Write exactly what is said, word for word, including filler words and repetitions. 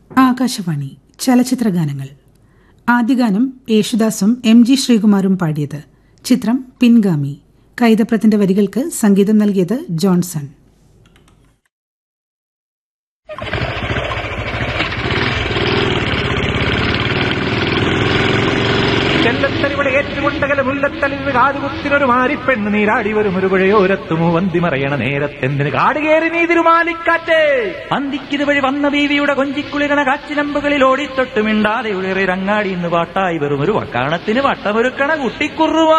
ആകാശവാണി ചലച്ചിത്രഗാനങ്ങൾ. ആദ്യഗാനം യേശുദാസും M G ശ്രീകുമാറും പാടിയത്. ചിത്രം പിൻഗാമി. കൈതപ്രത്തിന്റെ വരികൾക്ക് സംഗീതം നൽകിയത് ജോൺസൺ. ചെല്ലത്തലിവിടെ ഏറ്റുകൊണ്ടകല മുല്ലത്തലിന് കാതുകുത്തിനൊരു മാരിപ്പെണ്ണ് നീരാടി വരും ഒരു പുഴയോരത്തുമോ വന്തി മറയണ നേരത്തെന്തിന് കാടുകേറി നീ തിരുമാലിക്കാറ്റേ അന്തിക്കിത് വഴി വന്ന ബീവിയുടെ കൊഞ്ചിക്കുളിരണ കാച്ചിലമ്പുകളിൽ ഓടിത്തൊട്ടുമിണ്ടാതെ ഉയറി രങ്ങാടി ഇന്ന് പാട്ടായി വെറും ഒരു വക്കാണത്തിന് വട്ടമൊരുക്കണ കുട്ടിക്കുറുവാ